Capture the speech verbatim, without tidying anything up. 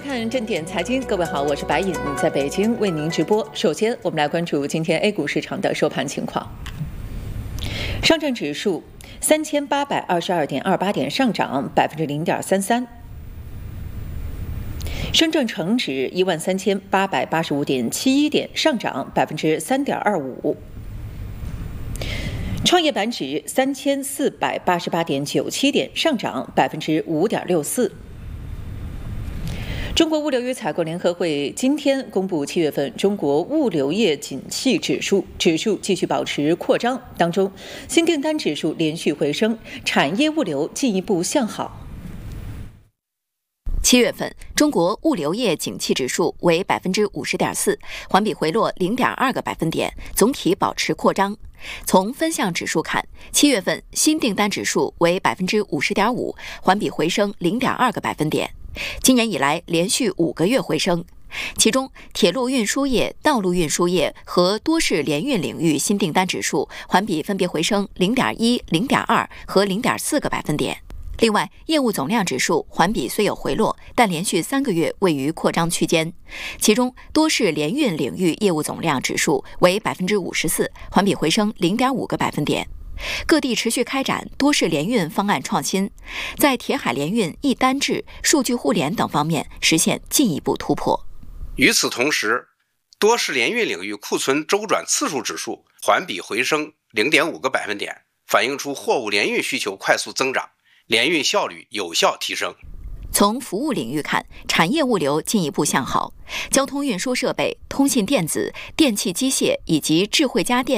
看正点财经，各位好，我是白颖，在北京为您直播。首先，我们来关注今天 A 股市场的收盘情况。上证指数三千八百二十二点二八点，上涨百分之零点三三。深证成指一万三千八百八十五点七一点，上涨百分之三点二五。创业板指三千四百八十八点九七点，上涨百分之五点六四。中国物流与采购联合会今天公布七月份中国物流业景气指数，指数继续保持扩张当中，新订单指数连续回升，产业物流进一步向好。 七月份，中国物流业景气指数为百分之五十点四，环比回落零点二个百分点，总体保持扩张。从分项指数看，七月份新订单指数为百分之五十点五，环比回升零点二个百分点。今年以来连续五个月回升，其中铁路运输业、道路运输业和多式联运领域新订单指数环比分别回升零点一、零点二和零点四个百分点。另外，业务总量指数环比虽有回落，但连续三个月位于扩张区间。其中，多式联运领域业务总量指数为百分之五十四，环比回升零点五个百分点。各地持续开展多式联运方案创新，在铁海联运、一单制、数据互联等方面实现进一步突破。 与此同时，多式联运领域库存周转次数指数环比回升零点五个百分点，反映出货物联运需求快速增长，联运效率有效提升。 从服务领域看，产业物流进一步向好，交通运输设备、通信电子、电气机械以及智慧家电